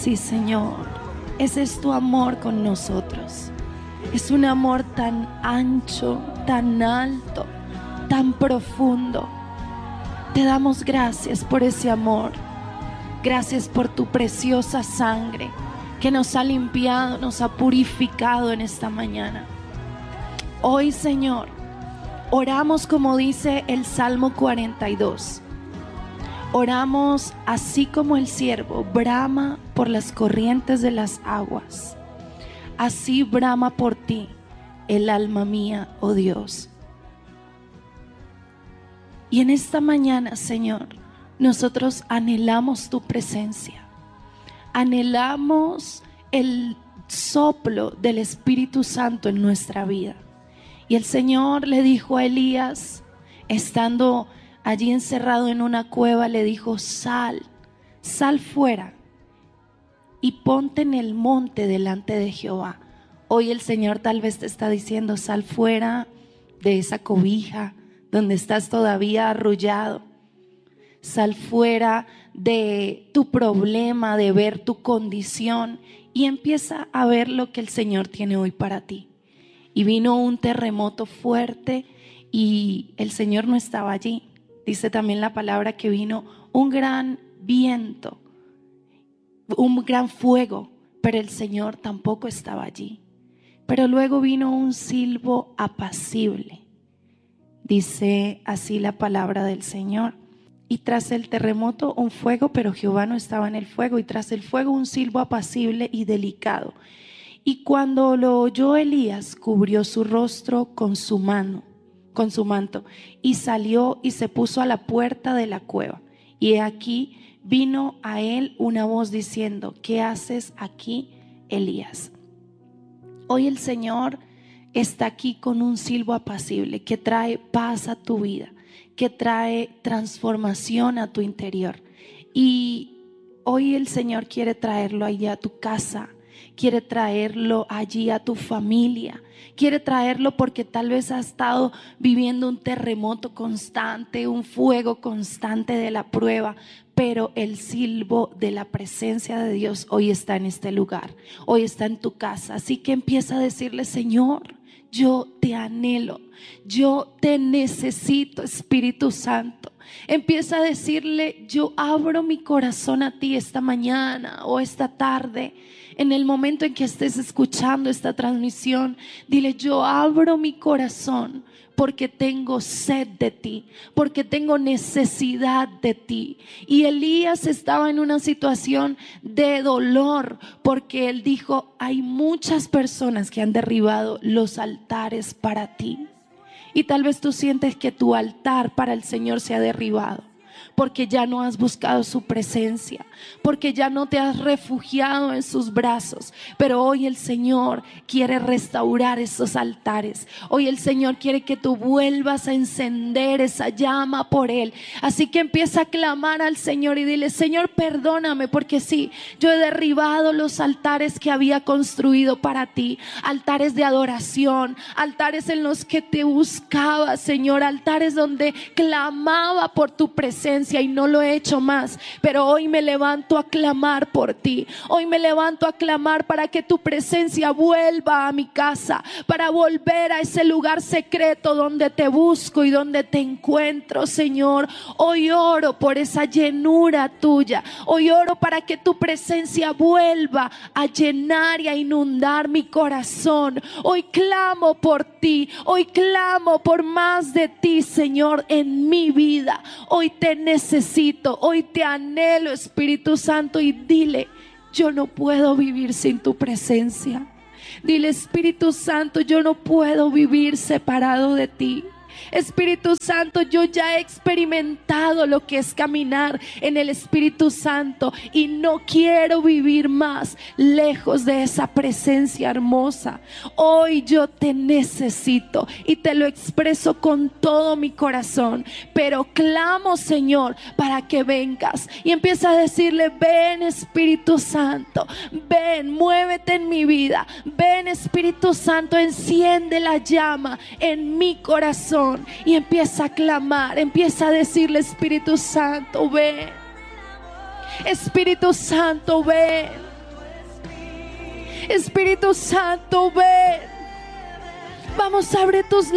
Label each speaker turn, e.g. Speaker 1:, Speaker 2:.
Speaker 1: Sí, Señor, ese es tu amor con nosotros. Es un amor tan ancho, tan alto, tan profundo. Te damos gracias por ese amor. Gracias por tu preciosa sangre que nos ha limpiado, nos ha purificado en esta mañana. Hoy, Señor, oramos como dice el Salmo 42. Oramos así como el ciervo brama por las corrientes de las aguas. Así brama por ti el alma mía, oh Dios. Y en esta mañana, Señor, nosotros anhelamos tu presencia. Anhelamos el soplo del Espíritu Santo en nuestra vida. Y el Señor le dijo a Elías, estando allí encerrado en una cueva, le dijo: sal fuera y ponte en el monte delante de Jehová. Hoy el Señor tal vez te está diciendo: sal fuera de esa cobija donde estás todavía arrullado. Sal fuera de tu problema, de ver tu condición, y empieza a ver lo que el Señor tiene hoy para ti. Y vino un terremoto fuerte y el Señor no estaba allí. Dice también la palabra que vino un gran viento, un gran fuego, pero el Señor tampoco estaba allí. Pero luego vino un silbo apacible. Dice así la palabra del Señor. Y tras el terremoto un fuego, pero Jehová no estaba en el fuego. Y tras el fuego un silbo apacible y delicado. Y cuando lo oyó Elías, cubrió su rostro con su manto, y salió y se puso a la puerta de la cueva. Y aquí vino a él una voz diciendo: ¿qué haces aquí, Elías? Hoy el Señor está aquí con un silbo apacible que trae paz a tu vida, que trae transformación a tu interior. Y hoy el Señor quiere traerlo allá a tu casa, quiere traerlo allí a tu familia, quiere traerlo porque tal vez has estado viviendo un terremoto constante, un fuego constante de la prueba, pero el silbo de la presencia de Dios hoy está en este lugar, hoy está en tu casa. Así que empieza a decirle: Señor, yo te anhelo, yo te necesito, Espíritu Santo. Empieza a decirle: yo abro mi corazón a ti esta mañana o esta tarde. En el momento en que estés escuchando esta transmisión, dile: yo abro mi corazón porque tengo sed de ti, porque tengo necesidad de ti. Y Elías estaba en una situación de dolor porque él dijo: hay muchas personas que han derribado los altares para ti. Y tal vez tú sientes que tu altar para el Señor se ha derribado porque ya no has buscado su presencia, porque ya no te has refugiado en sus brazos. Pero hoy el Señor quiere restaurar esos altares. Hoy el Señor quiere que tú vuelvas a encender esa llama por Él. Así que empieza a clamar al Señor y dile: Señor, perdóname, porque sí, yo he derribado los altares que había construido para ti, altares de adoración, altares en los que te buscaba, Señor, altares donde clamaba por tu presencia, y no lo he hecho más. Pero hoy me levanto a clamar por ti. Hoy me levanto a clamar para que tu presencia vuelva a mi casa, para volver a ese lugar secreto donde te busco y donde te encuentro, Señor. Hoy oro por esa llenura tuya. Hoy oro para que tu presencia vuelva a llenar y a inundar mi corazón. Hoy clamo por ti. Hoy clamo por más de ti, Señor, en mi vida. Hoy te necesito, hoy te anhelo, Espíritu Santo, y dile: yo no puedo vivir sin tu presencia. Dile: Espíritu Santo, yo no puedo vivir separado de ti. Espíritu Santo, yo ya he experimentado lo que es caminar en el Espíritu Santo y no quiero vivir más lejos de esa presencia hermosa. Hoy yo te necesito y te lo expreso con todo mi corazón, pero clamo, Señor, para que vengas. Y empieza a decirle: ven, Espíritu Santo, ven, muévete en mi vida. Ven, Espíritu Santo, enciende la llama en mi corazón. Y empieza a clamar, empieza a decirle: Espíritu Santo, ven. Espíritu Santo, ven. Espíritu Santo, ven. Vamos, abre tus